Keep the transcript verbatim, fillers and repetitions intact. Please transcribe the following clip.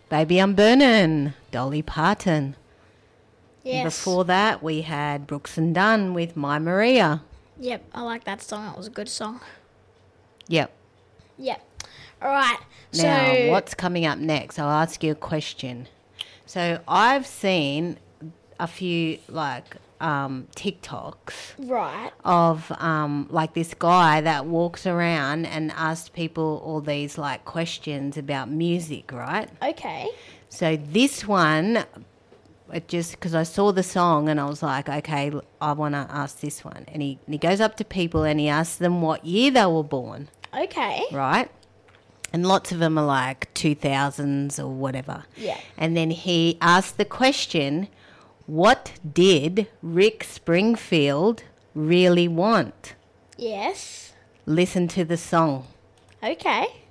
Baby I'm Burnin', Dolly Parton. Yes. Before that, we had Brooks and Dunn with My Maria. Yep, I like that song. That was a good song. Yep. Yep. All right. Now, so what's coming up next? I'll ask you a question. So I've seen a few, like, um, TikToks right. of, um, like, this guy that walks around and asks people all these, like, questions about music, right? Okay. So this one... It just because I saw the song and I was like, okay, I want to ask this one. And he, and he goes up to people and he asks them what year they were born. Okay. Right? And lots of them are like two thousands or whatever. Yeah. And then he asked the question, what did Rick Springfield really want? Yes. Listen to the song. Okay.